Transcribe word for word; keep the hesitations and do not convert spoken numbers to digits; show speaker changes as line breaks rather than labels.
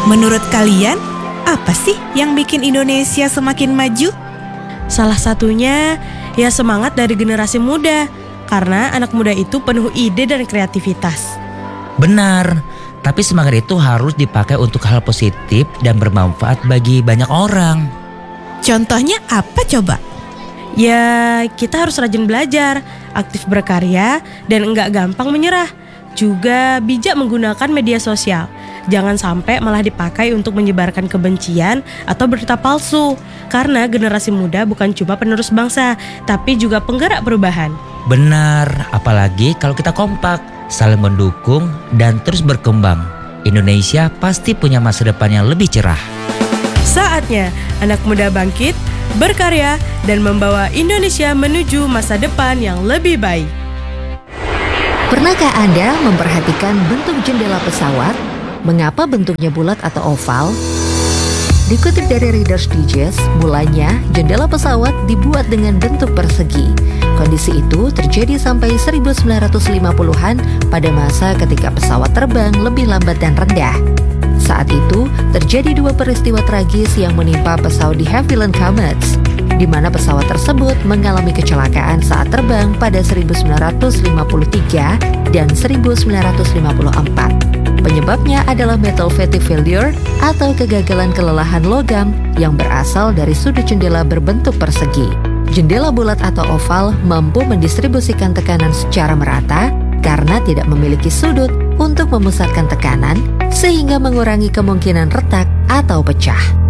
Menurut kalian, apa sih yang bikin Indonesia semakin maju?
Salah satunya ya semangat dari generasi muda, karena anak muda itu penuh ide dan kreativitas.
Benar, tapi semangat itu harus dipakai untuk hal positif dan bermanfaat bagi banyak orang.
Contohnya apa coba?
Ya, kita harus rajin belajar, aktif berkarya, dan enggak gampang menyerah. Juga bijak menggunakan media sosial. Jangan sampai malah dipakai untuk menyebarkan kebencian atau berita palsu. Karena generasi muda bukan cuma penerus bangsa, tapi juga penggerak perubahan.
Benar, apalagi kalau kita kompak, saling mendukung, dan terus berkembang. Indonesia pasti punya masa depan yang lebih cerah.
Saatnya anak muda bangkit, berkarya, dan membawa Indonesia menuju masa depan yang lebih baik.
Pernahkah Anda memperhatikan bentuk jendela pesawat? Mengapa bentuknya bulat atau oval? Dikutip dari Reader's Digest, mulanya jendela pesawat dibuat dengan bentuk persegi. Kondisi itu terjadi sampai seribu sembilan ratus lima puluhan pada masa ketika pesawat terbang lebih lambat dan rendah. Saat itu, terjadi dua peristiwa tragis yang menimpa pesawat de Havilland Comets, di mana pesawat tersebut mengalami kecelakaan saat terbang pada seribu sembilan ratus lima puluh tiga dan seribu sembilan ratus lima puluh empat. Penyebabnya adalah metal fatigue failure atau kegagalan kelelahan logam yang berasal dari sudut jendela berbentuk persegi. Jendela bulat atau oval mampu mendistribusikan tekanan secara merata karena tidak memiliki sudut untuk memusatkan tekanan, sehingga mengurangi kemungkinan retak atau pecah.